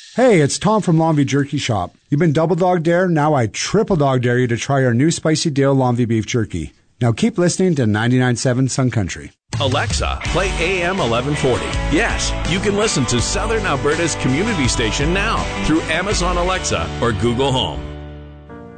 Hey, it's Tom from Longview Jerky Shop. You've been double dog dare, now I triple dog dare you to try our new Spicy Dale Longview Beef Jerky. Now keep listening to 99.7 Sun Country. Alexa, play AM 1140. Yes, you can listen to Southern Alberta's community station now through Amazon Alexa or Google Home.